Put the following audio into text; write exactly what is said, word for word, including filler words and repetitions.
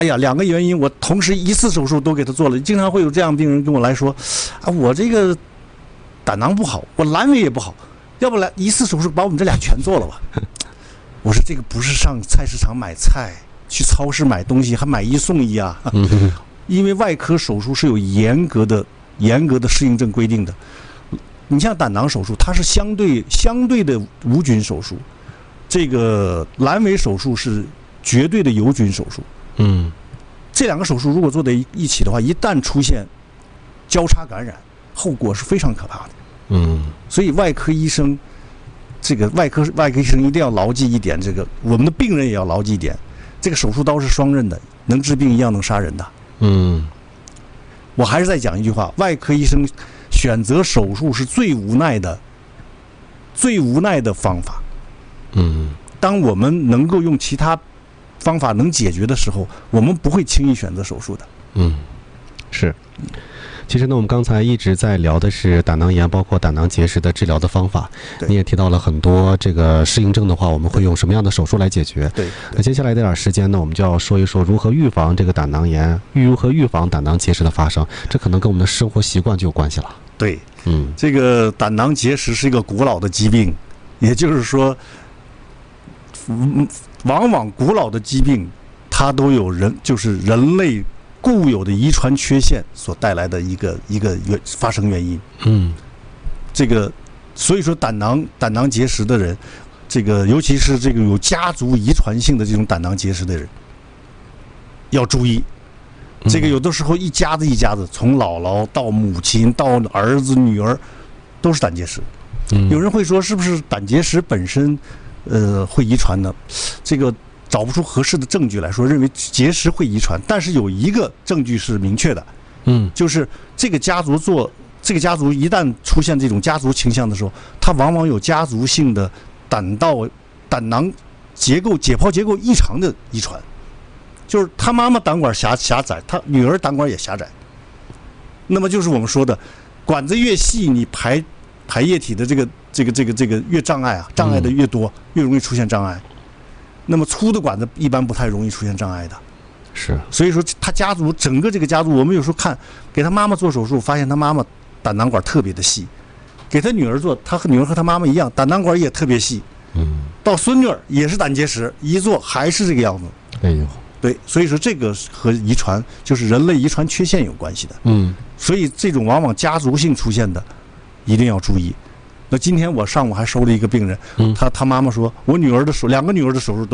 哎呀，两个原因我同时一次手术都给他做了，经常会有这样病人跟我来说，啊，我这个胆囊不好，我阑尾也不好，要不来一次手术把我们这俩全做了吧？我说这个不是上菜市场买菜，去超市买东西还买一送一啊，因为外科手术是有严格的严格的适应症规定的。你像胆囊手术，它是相对相对的无菌手术，这个阑尾手术是绝对的有菌手术。 嗯， 这两个手术如果做在一起的话，一旦出现交叉感染，后果是非常可怕的。 嗯， 所以外科医生，这个外科外科医生一定要牢记一点，这个我们的病人也要牢记一点，这个手术刀是双刃的，能治病一样能杀人的。 嗯， 我还是再讲一句话，外科医生选择手术是最无奈的，最无奈的方法。 嗯， 当我们能够用其他方法能解决的时候，我们不会轻易选择手术的。 嗯，是。其实呢，我们刚才一直在聊的是胆囊炎，包括胆囊结石的治疗的方法。你也提到了很多这个适应症的话，我们会用什么样的手术来解决？ 对。 那接下来这点时间呢，我们就要说一说如何预防这个胆囊炎，如何预防胆囊结石的发生。这可能跟我们的生活习惯就有关系了。 对， 嗯， 这个胆囊结石是一个古老的疾病，也就是说，嗯，往往古老的疾病，它都有人就是人类固有的遗传缺陷所带来的一个一个原发生原因。 嗯， 这个所以说胆囊胆囊结石的人，这个尤其是这个有家族遗传性的这种胆囊结石的人，要注意。这个有的时候一家子一家子，从姥姥到母亲到儿子女儿，都是胆结石。 嗯， 有人会说，是不是胆结石本身，呃，会遗传呢？这个找不出合适的证据来说，认为结石会遗传。但是有一个证据是明确的， 嗯， 就是这个家族做这个家族一旦出现这种家族倾向的时候，它往往有家族性的胆道胆囊结构解剖结构异常的遗传。就是他妈妈胆管狭狭窄，他女儿胆管也狭窄。那么就是我们说的，管子越细，你排排液体的这个这个这个这个越障碍啊，障碍的越多，越容易出现障碍。那么粗的管子一般不太容易出现障碍的。 是。 所以说他家族整个这个家族，我们有时候看给他妈妈做手术，发现他妈妈胆囊管特别的细；给他女儿做，他和女儿和他妈妈一样，胆囊管也特别细。 嗯。 到孙女儿也是胆结石，一做还是这个样子。 哎呦。 对，所以说这个和遗传就是人类遗传缺陷有关系的。 嗯， 所以这种往往家族性出现的，一定要注意。那今天我上午还收了一个病人，他他妈妈说，我女儿的手两个女儿的手术都。